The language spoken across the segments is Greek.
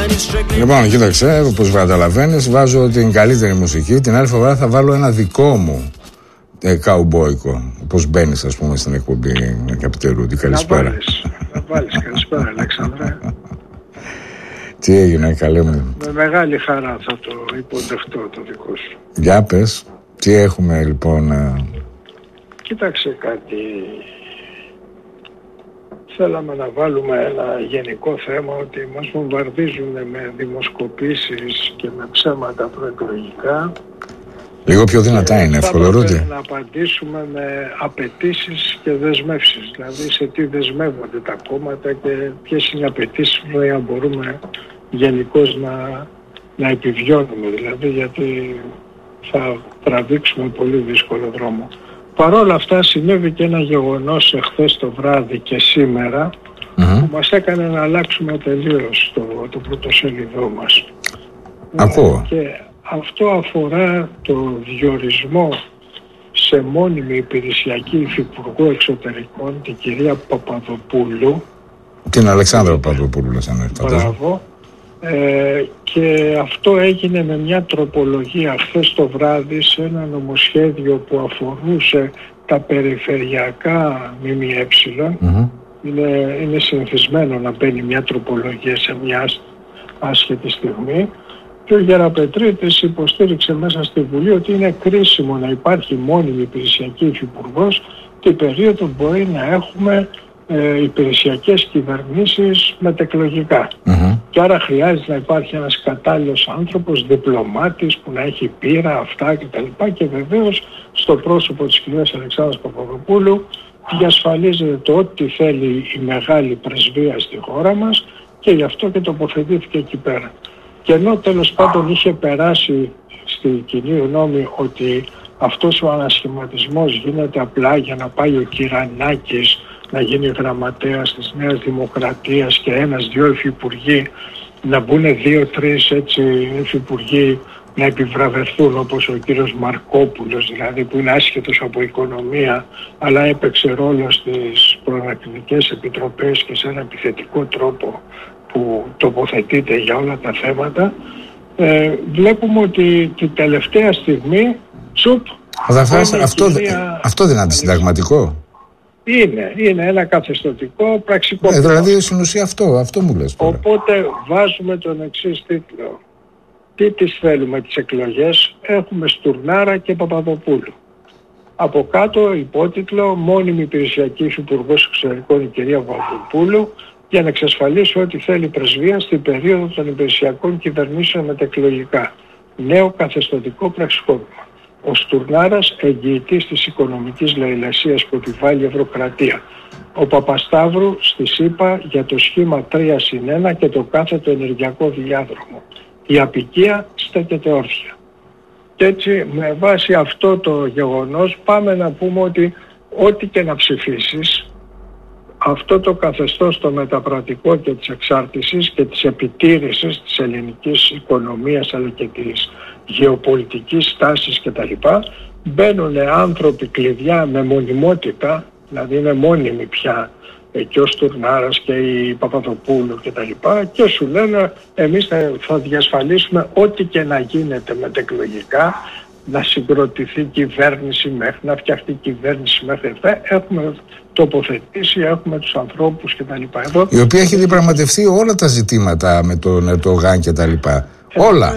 Λοιπόν, κοίταξε, όπως καταλαβαίνεις, βάζω την καλύτερη μουσική. Την άλλη φορά θα βάλω ένα δικό μου καουμπόικο. Όπως μπαίνεις, ας πούμε, στην εκπομπή Καπιτερούδη. Καλησπέρα. Να βάλεις, καλησπέρα, Αλέξανδρε. Τι έγινε, καλέ μου? Με μεγάλη χαρά θα το υποδεχτώ το δικό σου. Για πες, τι έχουμε λοιπόν? Κοίταξε κάτι. Θέλαμε να βάλουμε ένα γενικό θέμα ότι μας βομβαρδίζουν με δημοσκοπήσεις και με ψέματα προεκλογικά. Λίγο πιο δυνατά είναι, ευκολορούτη. Να απαντήσουμε με απαιτήσεις και δεσμεύσεις. Δηλαδή σε τι δεσμεύονται τα κόμματα και ποιες είναι οι απαιτήσεις για να μπορούμε γενικώς να επιβιώνουμε. Δηλαδή γιατί θα τραβήξουμε πολύ δύσκολο δρόμο. Παρ' όλα αυτά συνέβη και ένα γεγονός εχθές το βράδυ και σήμερα που μας έκανε να αλλάξουμε τελείως το πρωτοσέλιδό μας. Ακούω. Και αυτό αφορά το διορισμό σε μόνιμη υπηρεσιακή υφυπουργό εξωτερικών, την κυρία Παπαδοπούλου. Την Αλεξάνδρα Παπαδοπούλου, λες, Μπράβο. Και αυτό έγινε με μια τροπολογία χθες το βράδυ σε ένα νομοσχέδιο που αφορούσε τα περιφερειακά ΜΜΕ. Είναι συνηθισμένο να μπαίνει μια τροπολογία σε μια άσχετη στιγμή. Και ο Γεραπετρίτης υποστήριξε μέσα στη Βουλή ότι είναι κρίσιμο να υπάρχει μόνιμη υπηρεσιακή υφυπουργός την περίοδο που μπορεί να έχουμε υπηρεσιακές κυβερνήσεις μετεκλογικά. Και άρα χρειάζεται να υπάρχει ένας κατάλληλος άνθρωπος, διπλωμάτης που να έχει πείρα, αυτά κτλ. Και βεβαίως στο πρόσωπο της κυρίας Αλεξάνδρας Παπαδοπούλου διασφαλίζεται το ότι θέλει η μεγάλη πρεσβεία στη χώρα μας και γι' αυτό και τοποθετήθηκε εκεί πέρα. Και ενώ τέλος πάντων είχε περάσει στη κοινή γνώμη ότι αυτός ο ανασχηματισμός γίνεται απλά για να πάει ο Κυρανάκης να γίνει γραμματέας της Νέας Δημοκρατίας και ένας-δυο υφυπουργοί, να μπουν 2-3 έτσι υφυπουργοί να επιβραβευθούν, όπως ο κύριος Μαρκόπουλος δηλαδή, που είναι άσχετος από οικονομία αλλά έπαιξε ρόλο στις προανακριτικές επιτροπές και σε ένα επιθετικό τρόπο που τοποθετείται για όλα τα θέματα. Βλέπουμε ότι την τελευταία στιγμή αυτό δεν είναι αντισυνταγματικό? Είναι ένα καθεστωτικό πραξικό. Δηλαδή στην ουσία αυτό μου λες τώρα. Οπότε βάζουμε τον εξής τίτλο. Τι τις θέλουμε τις εκλογές? Έχουμε Στουρνάρα και Παπαδοπούλου. Από κάτω υπότιτλο μόνιμη υπηρεσιακή υφυπουργός εξωτερικών η κυρία Παπαδοπούλου για να εξασφαλίσει ότι θέλει πρεσβεία στην περίοδο των υπηρεσιακών κυβερνήσεων μετεκλογικά. Νέο καθεστωτικό πραξικόπημα. Ο Στουρνάρας εγγυητής της οικονομικής λαιλασίας που επιβάλλει η Ευρωκρατία. Ο Παπασταύρου στη ΣΥΠΑ για το σχήμα 3+1 και το κάθετο ενεργειακό διάδρομο. Η απικία στέκεται όρθια. Και έτσι με βάση αυτό το γεγονός πάμε να πούμε ότι ό,τι και να ψηφίσεις, αυτό το καθεστώς το μεταπρατικό και της εξάρτησης και της επιτήρησης της ελληνικής οικονομίας αλλά και της γεωπολιτικής στάσης κτλ. Μπαίνουν άνθρωποι κλειδιά με μονιμότητα, δηλαδή είναι μόνιμοι πια και ο Στουρνάρας και η Παπαδοπούλου κτλ. Και σου λένε εμείς θα διασφαλίσουμε ό,τι και να γίνεται μετεκλογικά, να συγκροτηθεί κυβέρνηση μέχρι, να φτιαχτεί κυβέρνηση μέχρι αυτά. Έχουμε τοποθετήσει, έχουμε τους ανθρώπους κτλ. Η οποία έχει διαπραγματευτεί όλα τα ζητήματα με τον Ερντογάν κτλ. Όλα.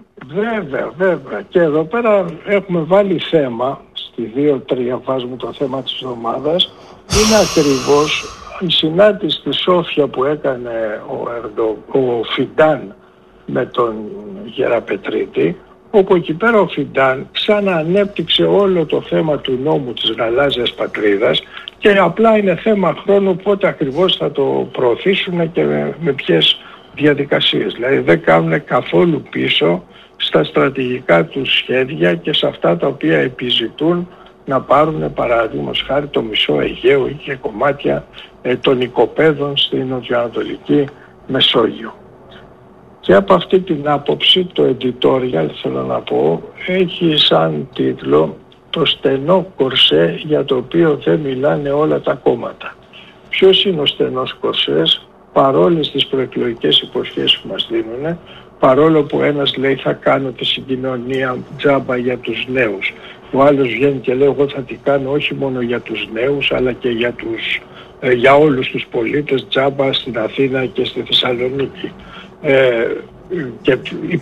Βέβαια. Και εδώ πέρα έχουμε βάλει θέμα, στη 2-3 βάζουμε το θέμα της εβδομάδας, είναι ακριβώς η συνάντηση στη Σόφια που έκανε ο Φιντάν με τον Γεραπετρίτη, όπου εκεί πέρα ο Φιντάν ξαναανέπτυξε όλο το θέμα του νόμου της γαλάζιας πατρίδας και απλά είναι θέμα χρόνου πότε ακριβώς θα το προωθήσουν και με ποιες διαδικασίες. Δηλαδή δεν κάνουν καθόλου πίσω στα στρατηγικά τους σχέδια και σε αυτά τα οποία επιζητούν να πάρουν παραδείγματος χάρη το μισό Αιγαίο ή και κομμάτια των οικοπαίδων στην νοτιοανατολική Μεσόγειο. Και από αυτή την άποψη το editorial, θέλω να πω, έχει σαν τίτλο «Το στενό κορσέ για το οποίο δεν μιλάνε όλα τα κόμματα». Ποιος είναι ο στενός κορσές? παρόλες τις προεκλογικές υποσχέσεις που μας δίνουν, παρόλο που ένας λέει θα κάνω τη συγκοινωνία τζάμπα για τους νέους, ο άλλος βγαίνει και λέει εγώ θα την κάνω όχι μόνο για τους νέους αλλά και για όλους τους πολίτες τζάμπα στην Αθήνα και στη Θεσσαλονίκη. Και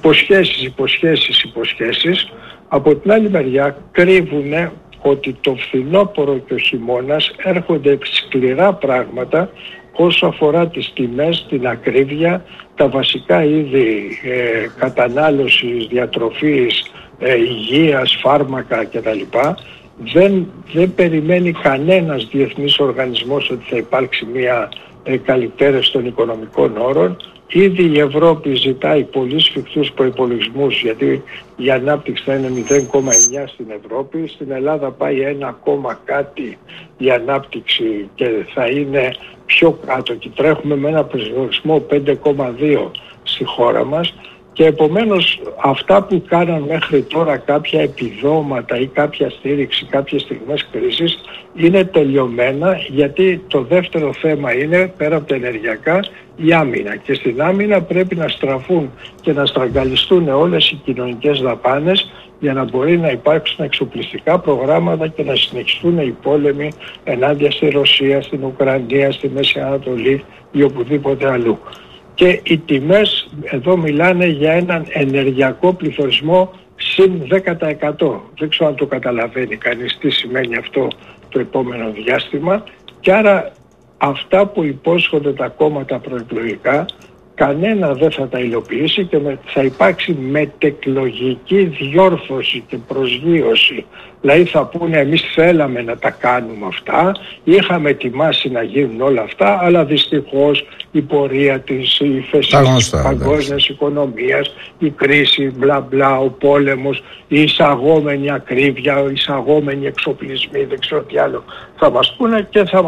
υποσχέσεις. Από την άλλη μεριά κρύβουν ότι το φθινόπωρο και ο χειμώνας έρχονται σκληρά πράγματα όσο αφορά τις τιμές, την ακρίβεια, τα βασικά είδη κατανάλωσης, διατροφής, υγείας, φάρμακα κτλ. Δεν περιμένει κανένας διεθνής οργανισμός ότι θα υπάρξει μια καλυτέρευση των οικονομικών όρων. Ήδη η Ευρώπη ζητάει πολύ σφιχτούς προϋπολογισμούς, γιατί η ανάπτυξη θα είναι 0,9 στην Ευρώπη. Στην Ελλάδα πάει 1, κάτι η ανάπτυξη και θα είναι πιο κάτω και τρέχουμε με ένα προϋπολογισμό 5,2 στη χώρα μας. Και επομένως αυτά που κάναν μέχρι τώρα κάποια επιδόματα ή κάποια στήριξη κάποιες στιγμές κρίσης είναι τελειωμένα, γιατί το δεύτερο θέμα είναι πέρα από τα ενεργειακά η άμυνα, και στην άμυνα πρέπει να στραφούν και να στραγγαλιστούν όλες οι κοινωνικές δαπάνες για να μπορεί να υπάρξουν εξοπλιστικά προγράμματα και να συνεχιστούν οι πόλεμοι ενάντια στη Ρωσία, στην Ουκρανία, στη Μέση Ανατολή ή οπουδήποτε αλλού. Και οι τιμές εδώ μιλάνε για έναν ενεργειακό πληθωρισμό συν 10%. Δεν ξέρω αν το καταλαβαίνει κανείς τι σημαίνει αυτό το επόμενο διάστημα. Και άρα αυτά που υπόσχονται τα κόμματα προεκλογικά κανένα δεν θα τα υλοποιήσει και θα υπάρξει μετεκλογική διόρθωση και προσγείωση. Δηλαδή θα πούνε εμείς θέλαμε να τα κάνουμε αυτά, είχαμε ετοιμάσει να γίνουν όλα αυτά, αλλά δυστυχώς η πορεία της ύφεσης της παγκόσμιας οικονομίας, η κρίση, μπλα μπλα, ο πόλεμος, η εισαγόμενη ακρίβεια, οι εισαγόμενοι εξοπλισμοί, δεν ξέρω τι άλλο θα μας πούνε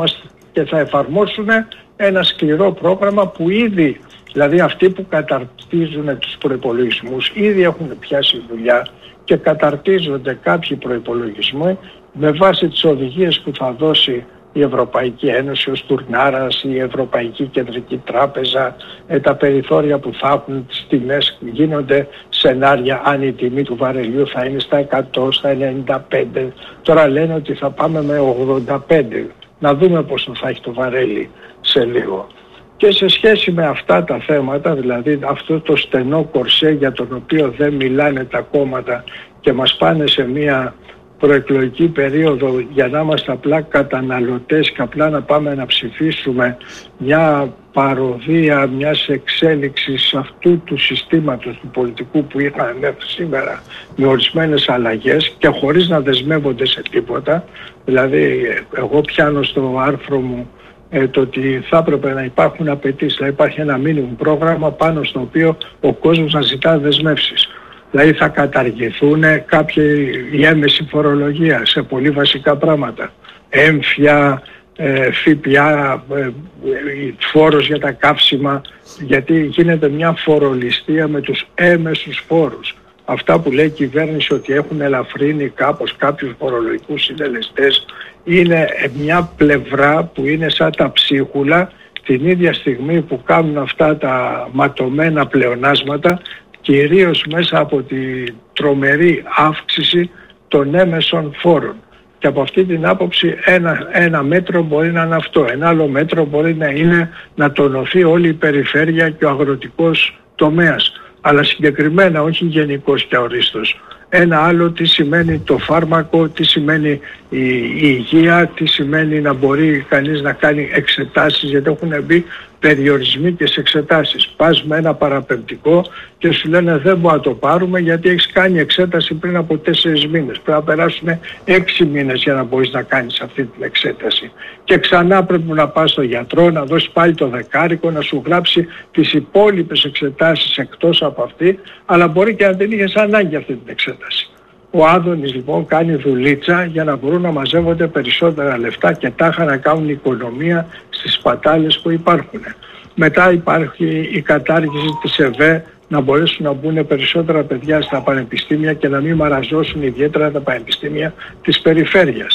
και θα εφαρμόσουν ένα σκληρό πρόγραμμα που ήδη, δηλαδή αυτοί που καταρτίζουν τους προϋπολογισμούς ήδη έχουν πιάσει δουλειά και καταρτίζονται κάποιοι προϋπολογισμοί με βάση τις οδηγίες που θα δώσει η Ευρωπαϊκή Ένωση, ο Στουρνάρας, η Ευρωπαϊκή Κεντρική Τράπεζα, τα περιθώρια που θα έχουν, τις τιμές γίνονται σενάρια, αν η τιμή του βαρελιού θα είναι στα 100, στα 95, τώρα λένε ότι θα πάμε με 85, να δούμε πόσο θα έχει το βαρέλι σε λίγο. Και σε σχέση με αυτά τα θέματα, δηλαδή αυτό το στενό κορσέ για τον οποίο δεν μιλάνε τα κόμματα και μας πάνε σε μια προεκλογική περίοδο για να είμαστε απλά καταναλωτές και απλά να πάμε να ψηφίσουμε μια παροδία μιας εξέλιξης αυτού του συστήματος του πολιτικού που είχαν μέχρι σήμερα με ορισμένες αλλαγές και χωρίς να δεσμεύονται σε τίποτα. Δηλαδή εγώ πιάνω στο άρθρο μου το ότι θα έπρεπε να υπάρχουν απαιτήσεις, να υπάρχει ένα μίνιμουμ πρόγραμμα πάνω στο οποίο ο κόσμος να ζητά δεσμεύσεις. Δηλαδή θα καταργηθούν η έμεση φορολογία σε πολύ βασικά πράγματα. Έμφια, ΦΠΑ, φόρος για τα καύσιμα, γιατί γίνεται μια φορολιστία με τους έμεσους φόρους. Αυτά που λέει η κυβέρνηση ότι έχουν ελαφρύνει κάπως κάποιους φορολογικούς συντελεστές είναι μια πλευρά που είναι σαν τα ψίχουλα την ίδια στιγμή που κάνουν αυτά τα ματωμένα πλεονάσματα, κυρίως μέσα από τη τρομερή αύξηση των έμεσων φόρων. Και από αυτή την άποψη ένα μέτρο μπορεί να είναι αυτό. Ένα άλλο μέτρο μπορεί να είναι να τονωθεί όλη η περιφέρεια και ο αγροτικός τομέας. Αλλά συγκεκριμένα, όχι γενικός και αορίστος. Ένα άλλο τι σημαίνει το φάρμακο, τι σημαίνει η υγεία, τι σημαίνει να μπορεί κανείς να κάνει εξετάσεις, γιατί έχουν μπει περιορισμοί και σε εξετάσεις. Πας με ένα παραπεμπτικό και σου λένε δεν μπορούμε να το πάρουμε γιατί έχεις κάνει εξέταση πριν από 4 μήνες. Πρέπει να περάσουν 6 μήνες για να μπορείς να κάνεις αυτή την εξέταση. Και ξανά πρέπει να πας στο γιατρό, να δώσεις πάλι το δεκάρικο, να σου γράψει τις υπόλοιπες εξετάσεις εκτός από αυτή, αλλά μπορεί και να δεν είχες ανάγκη αυτή την εξέταση. Ο Άδωνης λοιπόν κάνει δουλίτσα για να μπορούν να μαζεύονται περισσότερα λεφτά και τάχα να κάνουν οικονομία στις σπατάλες που υπάρχουν. Μετά υπάρχει η κατάργηση της ΕΒΕ, να μπορέσουν να μπουν περισσότερα παιδιά στα πανεπιστήμια και να μην μαραζώσουν ιδιαίτερα τα πανεπιστήμια της περιφέρειας.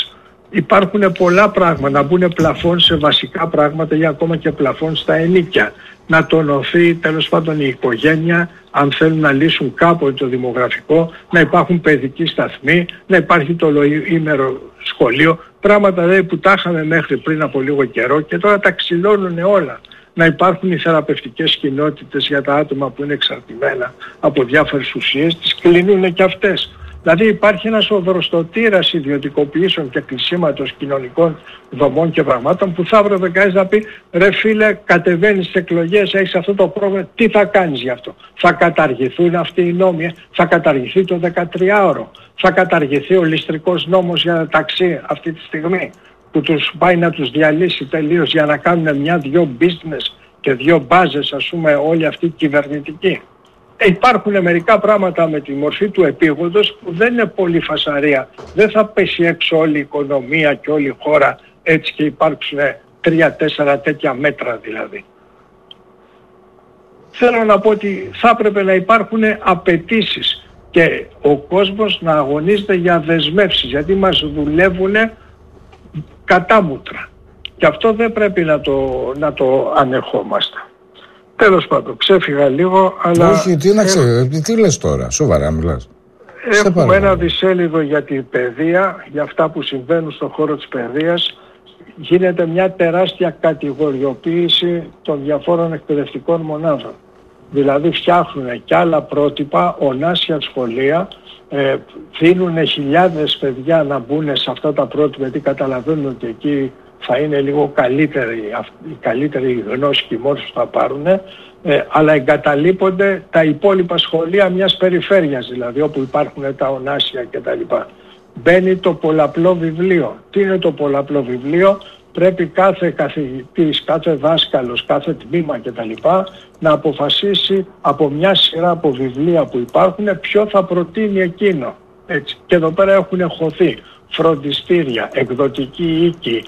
Υπάρχουν πολλά πράγματα, να μπουν πλαφόν σε βασικά πράγματα ή ακόμα και πλαφόν στα ενίκια. Να τονωθεί τέλος πάντων η οικογένεια, αν θέλουν να λύσουν κάποτε το δημογραφικό, να υπάρχουν παιδικοί σταθμοί, να υπάρχει το ολοήμερο σχολείο, πράγματα που τα είχαμε μέχρι πριν από λίγο καιρό και τώρα τα ξυλώνουν όλα. Να υπάρχουν οι θεραπευτικές κοινότητες για τα άτομα που είναι εξαρτημένα από διάφορες ουσίες, τις κλείνουν και αυτές. Δηλαδή υπάρχει ένας οδροστοτήρας ιδιωτικοποιήσεων και κλεισίματος κοινωνικών δομών και πραγμάτων που θα έπρεπε κανείς να πει ρε φίλε, κατεβαίνεις στις εκλογές, έχεις αυτό το πρόβλημα, τι θα κάνεις γι' αυτό? Θα καταργηθούν αυτοί οι νόμοι, θα καταργηθεί το 13ωρο, θα καταργηθεί ο ληστρικός νόμος για τα ταξί αυτή τη στιγμή που τους πάει να τους διαλύσει τελείως για να κάνουν μια-δυο business και δυο μπάζες ας πούμε όλοι αυτοί οι κυβερνητικοί. Υπάρχουν μερικά πράγματα με τη μορφή του επίγοντος που δεν είναι πολύ φασαρία. Δεν θα πέσει έξω όλη η οικονομία και όλη η χώρα έτσι και υπάρξουν 3-4 τέτοια μέτρα δηλαδή. Θέλω να πω ότι θα έπρεπε να υπάρχουν απαιτήσεις και ο κόσμος να αγωνίζεται για δεσμεύσεις, γιατί μας δουλεύουν κατάμουτρα. Και αυτό δεν πρέπει να το ανεχόμαστε. Τέλος πάντων, ξέφυγα λίγο, αλλά... Όχι, τι λες τώρα, σοβαρά μιλάς? Έχουμε ένα δισέλιδο για την παιδεία, για αυτά που συμβαίνουν στον χώρο της παιδείας. Γίνεται μια τεράστια κατηγοριοποίηση των διαφόρων εκπαιδευτικών μονάδων. Δηλαδή φτιάχνουν και άλλα πρότυπα, ονάσια σχολεία, δίνουν χιλιάδες παιδιά να μπουν σε αυτά τα πρότυπα, γιατί καταλαβαίνουν ότι εκεί θα είναι λίγο καλύτερη γνώση και η μόρφωση που θα πάρουν, αλλά εγκαταλείπονται τα υπόλοιπα σχολεία μιας περιφέρειας, δηλαδή όπου υπάρχουν τα ονάσια κτλ. Μπαίνει το πολλαπλό βιβλίο. Τι είναι το πολλαπλό βιβλίο? Πρέπει κάθε καθηγητής, κάθε δάσκαλος, κάθε τμήμα κτλ. Να αποφασίσει από μια σειρά από βιβλία που υπάρχουν ποιο θα προτείνει εκείνο. Έτσι. Και εδώ πέρα έχουν χωθεί φροντιστήρια, εκδοτικοί οίκοι,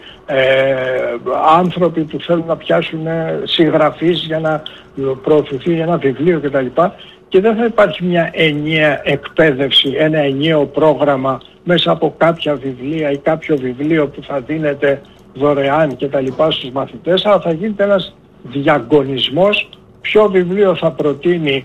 άνθρωποι που θέλουν να πιάσουν συγγραφείς για να προωθηθεί ένα βιβλίο κτλ. Και δεν θα υπάρχει μια ενιαία εκπαίδευση, ένα ενιαίο πρόγραμμα μέσα από κάποια βιβλία ή κάποιο βιβλίο που θα δίνεται δωρεάν κτλ. Στους μαθητές, αλλά θα γίνεται ένας διαγωνισμός ποιο βιβλίο θα προτείνει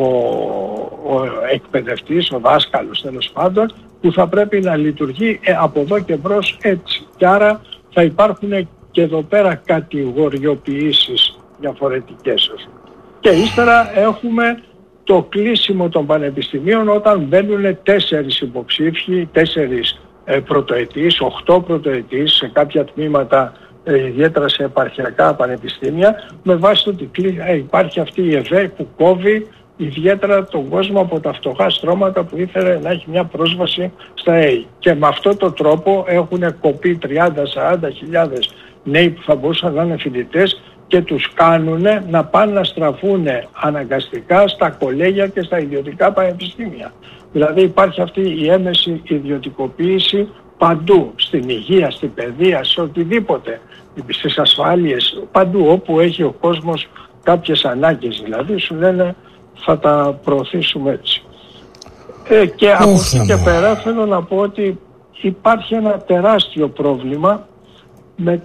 ο εκπαιδευτής, ο δάσκαλος τέλος πάντων, που θα πρέπει να λειτουργεί από εδώ και μπρος έτσι. Και άρα θα υπάρχουν και εδώ πέρα κατηγοριοποιήσεις διαφορετικές. Και ύστερα έχουμε το κλείσιμο των πανεπιστημίων όταν μπαίνουν 4 υποψήφιοι, 4 πρωτοετής, 8 πρωτοετής σε κάποια τμήματα, ιδιαίτερα σε επαρχιακά πανεπιστήμια, με βάση το ότι υπάρχει αυτή η ΕΒΕ που κόβει ιδιαίτερα τον κόσμο από τα φτωχά στρώματα που ήθελε να έχει μια πρόσβαση στα ΑΕΗ. Και με αυτόν τον τρόπο έχουν κοπεί 30-40 χιλιάδες νέοι που θα μπορούσαν να είναι φοιτητές και τους κάνουν να πάνε να στραφούν αναγκαστικά στα κολέγια και στα ιδιωτικά πανεπιστήμια. Δηλαδή υπάρχει αυτή η έμεση ιδιωτικοποίηση παντού, στην υγεία, στην παιδεία, σε οτιδήποτε, στις ασφάλειες, παντού όπου έχει ο κόσμος κάποιες ανάγκες, δηλαδή σου λένε θα τα προωθήσουμε έτσι. Και από εκεί και πέρα θέλω να πω ότι υπάρχει ένα τεράστιο πρόβλημα με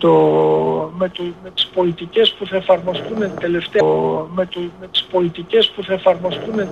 τις πολιτικές που θα εφαρμοστούν τελευταία, με τις πολιτικές που θα εφαρμοστούν